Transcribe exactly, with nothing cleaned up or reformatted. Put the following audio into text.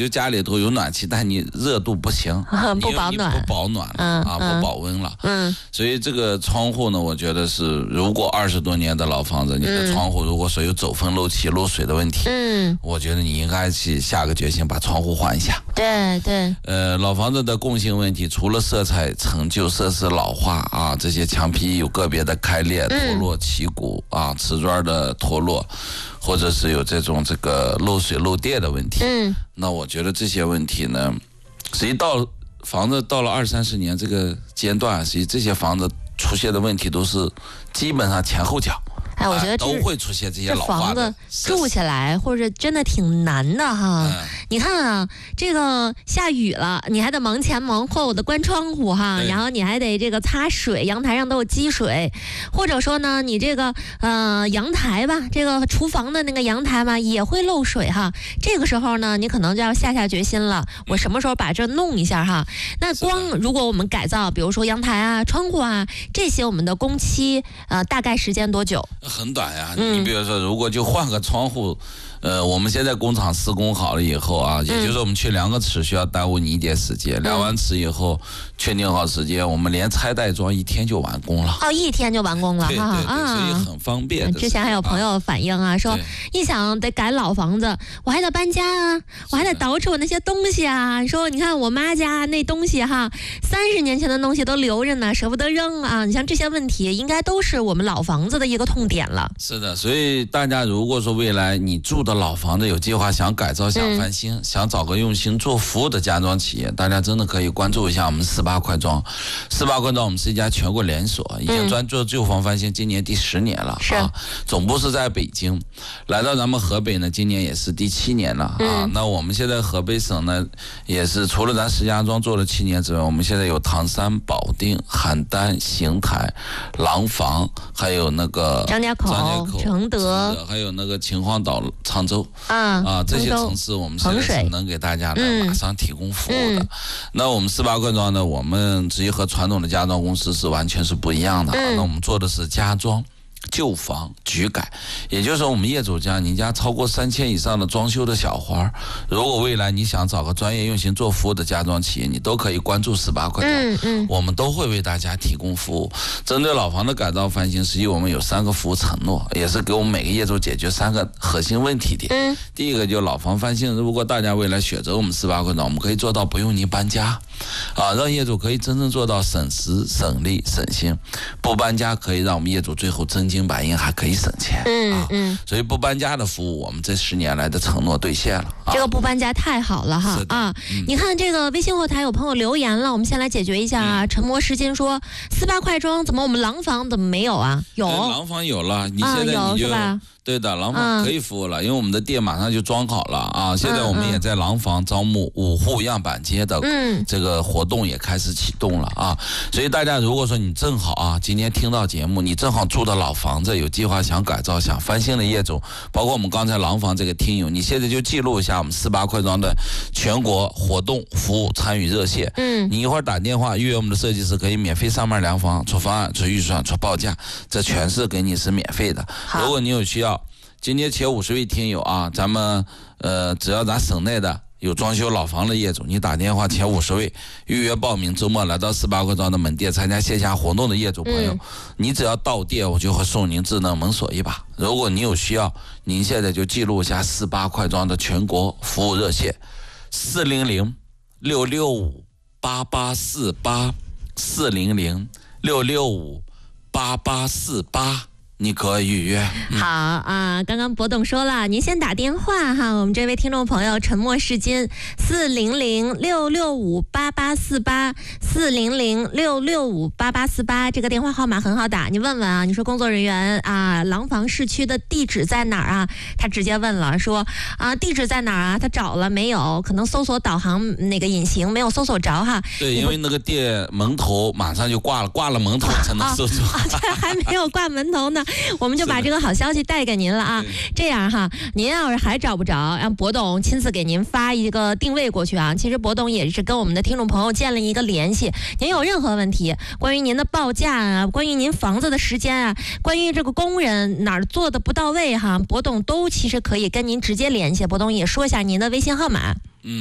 就家里头有暖气，但你热度不行， 不保暖， 不保暖了、 嗯、 啊， 嗯、 不保温了。 嗯， 所以这个窗户呢，我觉得是，如果二十多年的老房子，你的窗户如果说有走风、漏气、漏水的问题，嗯，我觉得你应该去下个决心把窗户换一下。 对对。 呃，老房子的共性问题，除了色彩陈旧、设施老化啊，这些墙皮有个别的开裂、脱落、起骨、嗯、啊，瓷砖的脱落，或者是有这种这个漏水漏电的问题。嗯，那我觉得这些问题呢，实际到房子到了二三十年这个阶段，实际这些房子出现的问题都是基本上前后脚。 哎，我觉得、 啊、都会出现这些老化的房子住起来，或者真的挺难的哈。嗯、你看啊，这个下雨了，你还得忙前忙后的关窗户哈，然后你还得这个擦水，阳台上都有积水，或者说呢，你这个呃阳台吧，这个厨房的那个阳台吧也会漏水哈。这个时候呢，你可能就要下下决心了，我什么时候把这弄一下哈？那光如果我们改造，比如说阳台啊、窗户啊这些，我们的工期呃大概时间多久？ 很短呀、嗯，你比如说，如果就换个窗户，呃，我们现在工厂施工好了以后啊，也就是我们去量个尺需要耽误你一点时间，嗯、量完尺以后确定好时间，我们连拆带装一天就完工了。 哦，一天就完工了， 对对对，啊、所以很方便。 之前还有朋友反映啊，说一想得改老房子，我还得搬家啊，我还得捯饬我那些东西啊。说你看我妈家那东西哈，三十年前的东西都留着呢，舍不得扔啊。你像这些问题，应该都是我们老房子的一个痛点了。 是的，所以大家如果说未来你住的老房子有计划想改造、想翻新、嗯、想找个用心做服务的家装企业，大家真的可以关注一下我们四八快装。四八快装我们是一家全国连锁，已经专做旧房翻新，今年第十年了、嗯、啊。总部是在北京，来到咱们河北呢，今年也是第七年了啊。嗯、那我们现在河北省呢，也是除了咱石家庄做了七年之外，我们现在有唐山、保定、邯郸、邢台、廊坊，还有那个张家口。承德， 还有那个秦皇岛、沧州， 啊啊，这些城市我们现在是能给大家来马上提供服务的。嗯、那我们四八快装呢，我们直接和传统的家装公司是完全是不一样的。嗯、那我们做的是家装、旧房、局改，也就是说我们业主家，你家超过三千以上的装修的小花，如果未来你想找个专业用心做服务的家装企业，你都可以关注四八快装，嗯嗯，我们都会为大家提供服务。针对老房的改造翻新，实际我们有三个服务承诺，也是给我们每个业主解决三个核心问题点。嗯，第一个就是老房翻新，如果大家未来选择我们四八快装，我们可以做到不用您搬家，啊，让业主可以真正做到省时、省力、省心。不搬家可以让我们业主最后真金白银还可以省钱。嗯啊、嗯，所以不搬家的服务，我们这十年来的承诺兑现了。啊、 这个不搬家太好了哈啊！嗯、你看这个微信后台有朋友留言了，我们先来解决一下啊。嗯、沉默是金说四八快装怎么我们廊坊怎么没有啊？有， 廊坊有了，你现在你就。啊对的，廊坊可以服务了，嗯、因为我们的店马上就装好了啊！现在我们也在廊坊招募五户样板街的这个活动也开始启动了啊！所以大家如果说你正好啊，今天听到节目，你正好住的老房子有计划想改造、想翻新的业主，包括我们刚才廊坊这个听友，你现在就记录一下我们四八快装的全国活动服务参与热线。嗯，你一会儿打电话预约我们的设计师，可以免费上门量房、出方案、出预算、出报价，这全是给你是免费的。如果你有需要。今天前五十位听友啊，咱们呃，只要咱省内的有装修老房的业主，你打电话前五十位预约报名，周末来到四八快装的门店参加线下活动的业主朋友，嗯、你只要到店，我就会送您智能门锁一把。如果你有需要，您现在就记录一下四八快装的全国服务热线：四零零六六五八八四八，四零零六六五八八四八。你可以预约。 嗯、好啊，刚刚博董说了，您先打电话哈，我们这位听众朋友沉默是金，四零零六六五八八四八，四零零六六五八八四八，这个电话号码很好打，你问问啊，你说工作人员啊，廊坊市区的地址在哪儿啊？他直接问了，说啊，地址在哪儿啊？他找了没有？可能搜索导航那个引擎没有搜索着哈。 对，因为那个店门头马上就挂了，挂了门头才能搜索。 啊，这、啊、还没有挂门头呢。我们就把这个好消息带给您了啊！这样哈，您要是还找不着，让博董亲自给您发一个定位过去啊。其实博董也是跟我们的听众朋友建了一个联系，您有任何问题，关于您的报价啊，关于您房子的时间啊，关于这个工人哪儿做的不到位哈，博董都其实可以跟您直接联系。博董也说一下您的微信号码。